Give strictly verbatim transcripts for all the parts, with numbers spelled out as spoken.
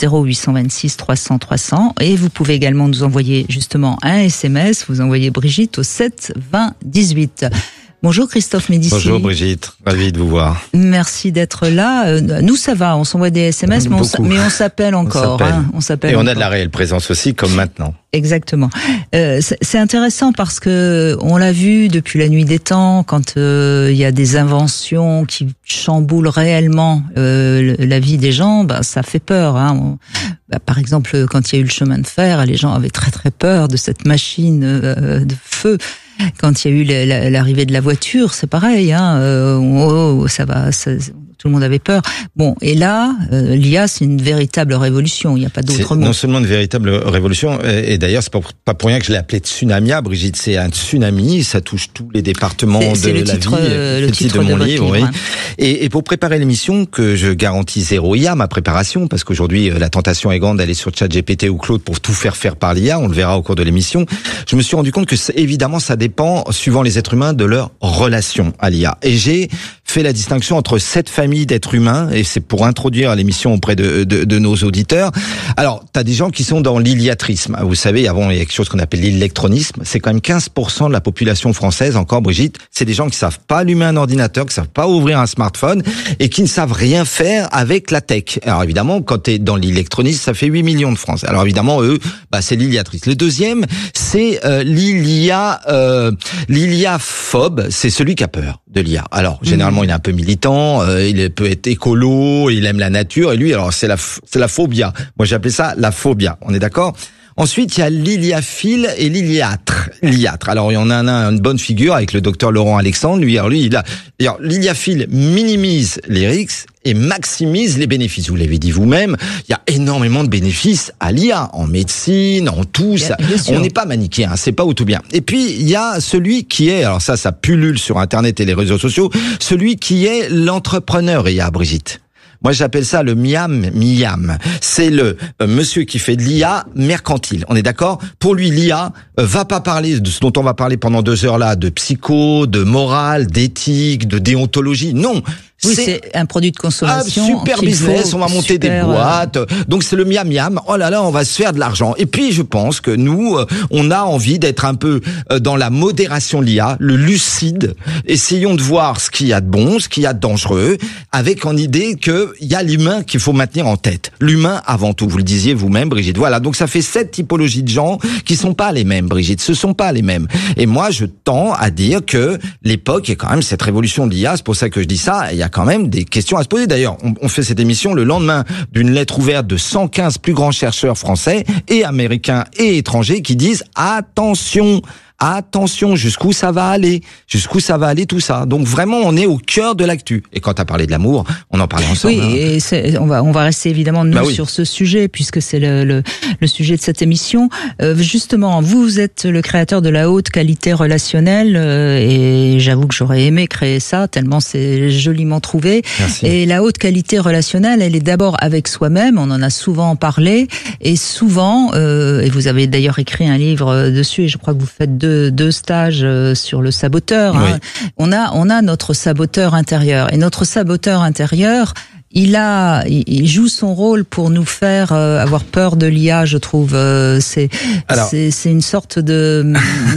zéro huit cent vingt-six trois cents trois cents. Et vous pouvez également nous envoyer justement un S M S. Vous envoyez Brigitte au sept vingt dix-huit. Bonjour Christophe Médicis. Bonjour Brigitte, ravi de vous voir. Merci d'être là. Nous ça va, on s'envoie des S M S, mais on, mais on s'appelle encore. On s'appelle. Hein, on s'appelle Et on encore. a de la réelle présence aussi, comme maintenant. Exactement. Euh, c'est intéressant parce que on l'a vu depuis la nuit des temps, quand euh, il y a des inventions qui chamboulent réellement euh, la vie des gens, bah, ça fait peur. Hein. On, bah, par exemple, quand il y a eu le chemin de fer, les gens avaient très très peur de cette machine euh, de feu. Quand il y a eu l'arrivée de la voiture, c'est pareil, hein, euh, oh, ça va, ça, tout le monde avait peur. Bon, et là, euh, l'I A, c'est une véritable révolution, il n'y a pas d'autre mot. Non seulement une véritable révolution, et, et d'ailleurs, c'est pas pour, pas pour rien que je l'ai appelé tsunamia, Brigitte, c'est un tsunami, ça touche tous les départements de c'est le la titre, vie. Euh, le, le titre, titre de mon de livre, livre, oui. Hein. Et, et pour préparer l'émission, que je garantis zéro I A, ma préparation, parce qu'aujourd'hui, la tentation est grande d'aller sur ChatGPT ou Claude pour tout faire faire par l'I A, on le verra au cours de l'émission, je me suis rendu compte que, évidemment, ça dépend, suivant les êtres humains, de leur relation à l'I A. Et j'ai fait la distinction entre sept familles d'êtres humains, et c'est pour introduire l'émission auprès de, de, de nos auditeurs. Alors, t'as des gens qui sont dans l'illiatrisme. Vous savez, avant, il y a quelque chose qu'on appelle l'électronisme. C'est quand même quinze pour cent de la population française, encore Brigitte. C'est des gens qui savent pas allumer un ordinateur, qui savent pas ouvrir un smartphone, et qui ne savent rien faire avec la tech. Alors évidemment, quand t'es dans l'électronisme, ça fait huit millions de Français. Alors évidemment, eux, bah, c'est l'illiatrisme. Le deuxième, c'est euh, l'illia, euh, l'illiaphobe. C'est celui qui a peur de l'I A. Alors, généralement, mmh. il est un peu militant, euh, il peut être écolo, il aime la nature, et lui, alors, c'est la, c'est la phobia. Moi, j'appelais ça la phobia. On est d'accord? Ensuite, il y a l'iliaphile et l'iliatre. L'iliatre. Alors, il y en a une bonne figure avec le docteur Laurent Alexandre. Lui, alors, lui, il a, alors, l'iliaphile minimise les risques et maximise les bénéfices. Vous l'avez dit vous-même, il y a énormément de bénéfices à l'I A, en médecine, en tout. Ça, on n'est pas manichéen, hein, c'est pas où tout bien. Et puis, il y a celui qui est, alors ça, ça pullule sur Internet et les réseaux sociaux, celui qui est l'entrepreneur I A, Brigitte. Moi, j'appelle ça le miam miam. C'est le euh, monsieur qui fait de l'I A mercantile. On est d'accord? Pour lui, l'I A euh, va pas parler de ce dont on va parler pendant deux heures là, de psycho, de morale, d'éthique, de déontologie. Non. Oui, c'est un produit de consommation. Ah, super business, faut, on va monter super, des boîtes. Euh... Donc c'est le miam miam. Oh là là, on va se faire de l'argent. Et puis je pense que nous, euh, on a envie d'être un peu euh, dans la modération de l'I A, le lucide. Essayons de voir ce qu'il y a de bon, ce qu'il y a de dangereux, avec en idée que il y a l'humain qu'il faut maintenir en tête. L'humain avant tout. Vous le disiez vous-même, Brigitte. Voilà. Donc ça fait sept typologies de gens qui sont pas les mêmes, Brigitte. Ce sont pas les mêmes. Et moi, je tends à dire que l'époque est quand même cette révolution de l'I A. C'est pour ça que je dis ça. Il y a quand même des questions à se poser. D'ailleurs, on, on fait cette émission le lendemain d'une lettre ouverte de cent quinze plus grands chercheurs français et américains et étrangers qui disent attention, attention, jusqu'où ça va aller, jusqu'où ça va aller tout ça. Donc vraiment, on est au cœur de l'actu. Et quand tu as parlé de l'amour, on en parlait ensemble. Oui, hein. et c'est, on va on va rester évidemment nous bah oui. sur ce sujet puisque c'est le, le le sujet de cette émission. Euh, justement, vous êtes le créateur de la haute qualité relationnelle euh, et j'avoue que j'aurais aimé créer ça tellement c'est joliment trouvé. Merci. Et la haute qualité relationnelle, elle est d'abord avec soi-même. On en a souvent parlé et souvent, euh, et vous avez d'ailleurs écrit un livre dessus et je crois que vous faites deux deux stages sur le saboteur. Oui. Hein. On a on a notre saboteur intérieur et notre saboteur intérieur. Il a, il joue son rôle pour nous faire euh, avoir peur de l'I A, je trouve. Euh, c'est, Alors... c'est, c'est une sorte de,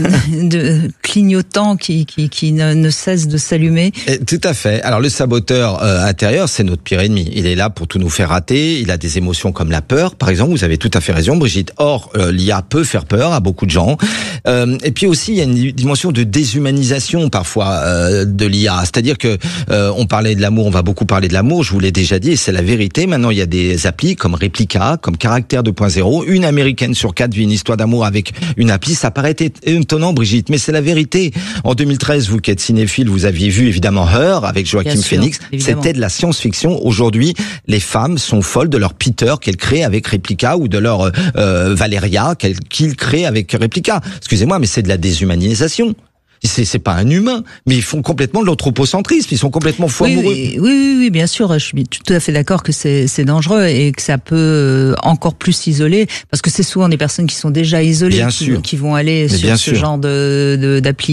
de clignotant qui, qui, qui ne, ne cesse de s'allumer. Et, tout à fait. Alors le saboteur euh, intérieur, c'est notre pire ennemi. Il est là pour tout nous faire rater. Il a des émotions comme la peur, par exemple. Vous avez tout à fait raison, Brigitte. Or, euh, l'I A peut faire peur à beaucoup de gens. Euh, et puis aussi, il y a une dimension de déshumanisation parfois euh, de l'I A. C'est-à-dire que euh, on parlait de l'amour, on va beaucoup parler de l'amour. Je vous l'ai déjà dit, et c'est la vérité. Maintenant, il y a des applis comme Replica, comme Caractère deux point zéro. Une américaine sur quatre vit une histoire d'amour avec une appli. Ça paraît étonnant, Brigitte, mais c'est la vérité. En deux mille treize, vous qui êtes cinéphile, vous aviez vu évidemment Her avec Joaquin Phoenix. C'était de la science-fiction. Aujourd'hui, les femmes sont folles de leur Peter qu'elles créent avec Replica ou de leur euh, Valeria qu'ils créent avec Replica. Excusez-moi, mais c'est de la déshumanisation. C'est, c'est pas un humain, mais ils font complètement de l'anthropocentrisme, ils sont complètement fous oui, amoureux. Oui, oui, oui, bien sûr, je suis tout à fait d'accord que c'est, c'est dangereux et que ça peut encore plus s'isoler, parce que c'est souvent des personnes qui sont déjà isolées qui, qui vont aller mais sur ce sûr. genre de, de, d'appli.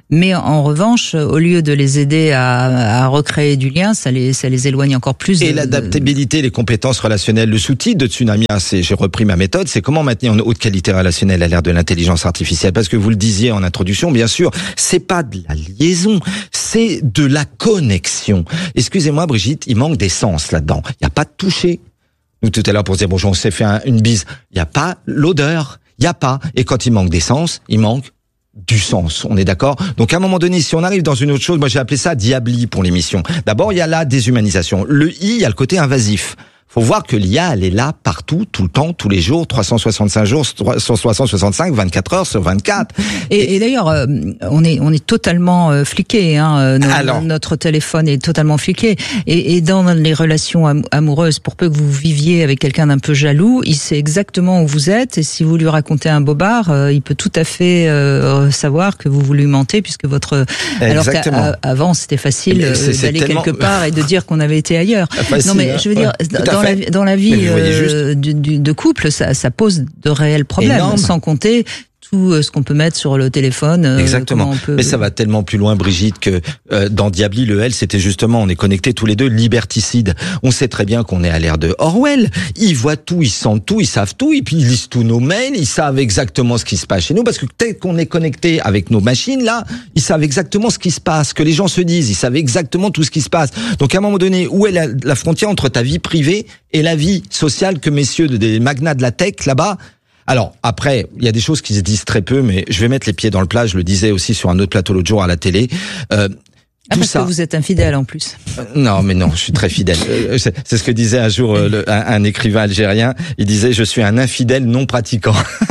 Mais en revanche, au lieu de les aider à, à recréer du lien, ça les, ça les éloigne encore plus. Et de, l'adaptabilité, les compétences relationnelles. Le sous-titre de Tsunamia, c'est, j'ai repris ma méthode, c'est comment maintenir une haute qualité relationnelle à l'ère de l'intelligence artificielle. Parce que vous le disiez en introduction, bien sûr, c'est pas de la liaison, c'est de la connexion. Excusez-moi, Brigitte, il manque d'essence là-dedans. Il n'y a pas de toucher. Nous, tout à l'heure, pour se dire, bonjour, on s'est fait un, une bise. Il n'y a pas l'odeur. Il n'y a pas. Et quand il manque d'essence, il manque du sens. On est d'accord? Donc, à un moment donné, si on arrive dans une autre chose, moi, j'ai appelé ça diabli pour l'émission. D'abord, il y a la déshumanisation. Le I, il y a le côté invasif. Faut voir que l'I A, elle est là partout, tout le temps, tous les jours, trois cent soixante-cinq jours, trois cent soixante-cinq, vingt-quatre heures sur vingt-quatre. Et, et, et d'ailleurs, euh, on est on est totalement euh, fliqué. Hein, nos, Alors, notre téléphone est totalement fliqué. Et, et dans les relations am- amoureuses, pour peu que vous viviez avec quelqu'un d'un peu jaloux, il sait exactement où vous êtes. Et si vous lui racontez un bobard, euh, il peut tout à fait euh, savoir que vous vous lui mentez, puisque votre. Exactement. Alors qu'avant, c'était facile euh, c'est, c'est d'aller tellement... quelque part et de dire qu'on avait été ailleurs. Facile, non, mais hein, je veux dire, ouais. dans la, dans la vie euh, du, du, de couple, ça, ça pose de réels problèmes, énorme. Sans compter tout ce qu'on peut mettre sur le téléphone. Exactement. On peut... Mais ça va tellement plus loin, Brigitte, que euh, dans Diabli, le L, c'était justement, on est connectés tous les deux, liberticide. On sait très bien qu'on est à l'ère de Orwell. Ils voient tout, ils sentent tout, ils savent tout, et puis ils lisent tous nos mails, ils savent exactement ce qui se passe chez nous, parce que peut-être qu'on est connectés avec nos machines, là, ils savent exactement ce qui se passe, que les gens se disent, ils savent exactement tout ce qui se passe. Donc à un moment donné, où est la, la frontière entre ta vie privée et la vie sociale que messieurs des magnats de la tech, là-bas, alors, après, il y a des choses qui se disent très peu, mais je vais mettre les pieds dans le plat, je le disais aussi sur un autre plateau l'autre jour à la télé. Euh, Ah, tout parce ça. que vous êtes infidèle en plus. Euh, non, mais non, je suis très fidèle. Euh, c'est, c'est ce que disait un jour euh, le, un, un écrivain algérien. Il disait, je suis un infidèle non pratiquant.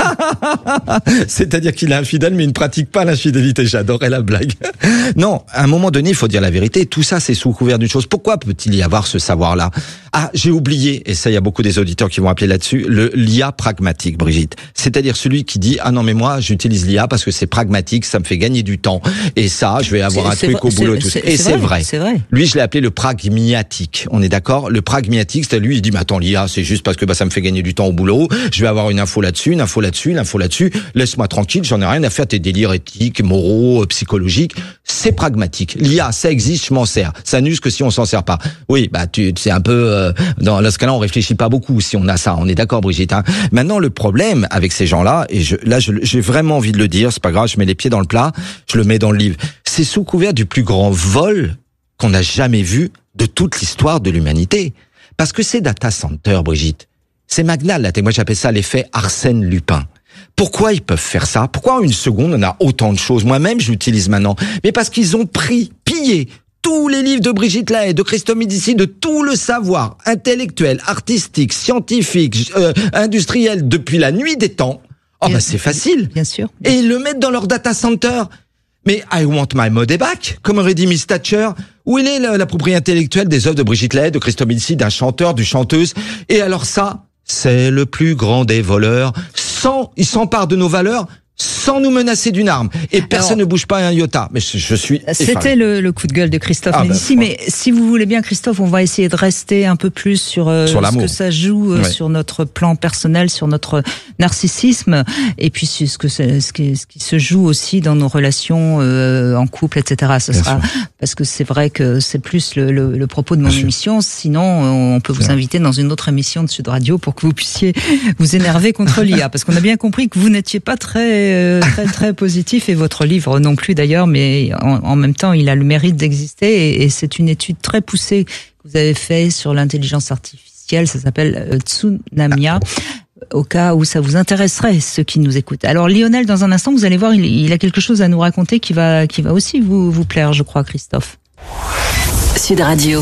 C'est-à-dire qu'il est infidèle, mais il ne pratique pas l'infidélité. J'adorais la blague. Non, à un moment donné, il faut dire la vérité. Tout ça, c'est sous couvert d'une chose. Pourquoi peut-il y avoir ce savoir-là? Ah, j'ai oublié, et ça, il y a beaucoup des auditeurs qui vont appeler là-dessus, le l'I A pragmatique, Brigitte. C'est-à-dire celui qui dit, ah non, mais moi, j'utilise l'I A parce que c'est pragmatique, ça me fait gagner du temps. Et ça, je vais avoir c'est, un truc vrai, au boulot et tout c'est, ça. Et c'est, c'est vrai, vrai. c'est vrai. Lui, je l'ai appelé le pragmatique. On est d'accord? Le pragmatique, c'est lui, il dit, mais attends, l'I A, c'est juste parce que bah, ça me fait gagner du temps au boulot. Je vais avoir une info là-dessus, une info là-dessus, une info là-dessus. Laisse-moi tranquille, j'en ai rien à faire tes délires éthiques, moraux, psychologiques. C'est pragmatique. L'I A, ça existe, je m'en sers. Ça n'use que si on s'en sert pas. Oui, bah tu, c'est un peu euh, dans ce cas-là, on réfléchit pas beaucoup si on a ça. On est d'accord, Brigitte. Hein. Maintenant, le problème avec ces gens-là, et je, là, je, j'ai vraiment envie de le dire, c'est pas grave, je mets les pieds dans le plat, je le mets dans le livre. C'est sous couvert du plus grand vol qu'on n'a jamais vu de toute l'histoire de l'humanité. Parce que ces data centers, Brigitte, c'est magnal, là. Moi, j'appelle ça l'effet Arsène Lupin. Pourquoi ils peuvent faire ça? Pourquoi en une seconde, on a autant de choses? Moi-même, je l'utilise maintenant. Mais parce qu'ils ont pris, pillé tous les livres de Brigitte Lahaie, de Christophe Médicis, de tout le savoir intellectuel, artistique, scientifique, euh, industriel, depuis la nuit des temps. Oh, bah, c'est facile. Bien sûr. Et ils le mettent dans leur data center. Mais I want my money back, comme aurait dit Miss Thatcher. Où est la, la propriété intellectuelle des œuvres de Brigitte Lahaie, de Christophe Médicis, d'un chanteur, d'une chanteuse? Et alors ça, c'est le plus grand des voleurs. Sans, ils s'emparent de nos valeurs, sans nous menacer d'une arme. Et personne Alors, ne bouge pas un iota. Mais je, je suis C'était le, le coup de gueule de Christophe ah Médicis. Ben, mais si vous voulez bien, Christophe, on va essayer de rester un peu plus sur, euh, sur ce que ça joue euh, ouais. sur notre plan personnel, sur notre narcissisme, et puis sur ce, que ce, qui, ce qui se joue aussi dans nos relations euh, en couple, et cetera. Ce sera, parce que c'est vrai que c'est plus le, le, le propos de mon bien émission. Sûr. Sinon, on peut vous inviter dans une autre émission de Sud Radio pour que vous puissiez vous énerver contre l'I A. Parce qu'on a bien compris que vous n'étiez pas très... très très positif, et votre livre non plus d'ailleurs, mais en, en même temps il a le mérite d'exister, et, et c'est une étude très poussée que vous avez fait sur l'intelligence artificielle. Ça s'appelle euh, Tsunamia, au cas où ça vous intéresserait, ceux qui nous écoutent. Alors Lionel, dans un instant, vous allez voir, il, il a quelque chose à nous raconter qui va qui va aussi vous vous plaire, je crois, Christophe. Sud Radio.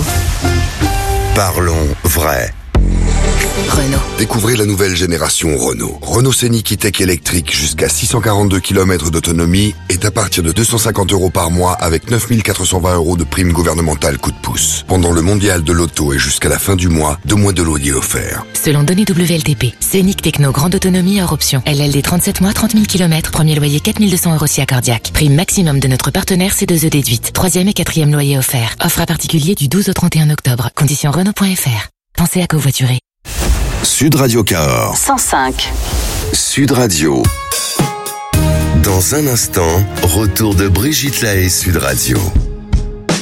Parlons vrai. Renault. Découvrez la nouvelle génération Renault. Renault Scénic E-Tech électrique jusqu'à six cent quarante-deux kilomètres d'autonomie est à partir de deux cent cinquante euros par mois avec neuf mille quatre cent vingt euros de prime gouvernementale coup de pouce. Pendant le mondial de l'auto et jusqu'à la fin du mois, deux mois de loyer offert. Selon données W L T P, Scénic Techno grande autonomie hors option. L L D trente-sept mois, trente mille kilomètres, premier loyer quatre mille deux cents euros si accordiaque. Prime maximum de notre partenaire C deux E déduite. Troisième et quatrième loyer offert. Offre à particulier du douze au trente et un octobre. Conditions Renault point F R. Pensez à covoiturer. Sud Radio Cahors. cent cinq. Sud Radio. Dans un instant, retour de Brigitte Lahaie, Sud Radio.